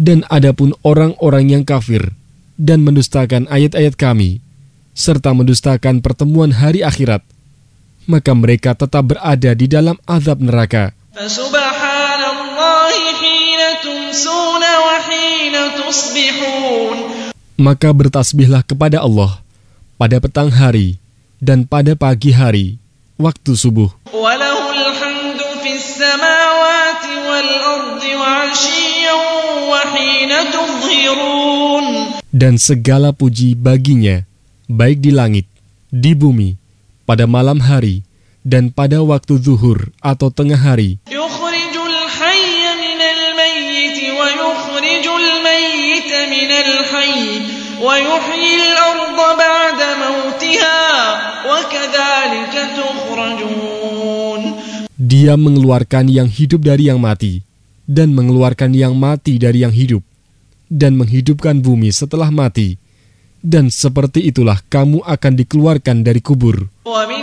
Dan adapun orang-orang yang kafir dan mendustakan ayat-ayat kami, serta mendustakan pertemuan hari akhirat, maka mereka tetap berada di dalam azab neraka. Maka bertasbihlah kepada Allah pada petang hari dan pada pagi hari, waktu subuh. Dan segala puji baginya, baik di langit, di bumi, pada malam hari, dan pada waktu zuhur atau tengah hari. Dia mengeluarkan yang hidup dari yang mati, dan mengeluarkan yang mati dari yang hidup, dan menghidupkan bumi setelah mati, dan seperti itulah kamu akan dikeluarkan dari kubur.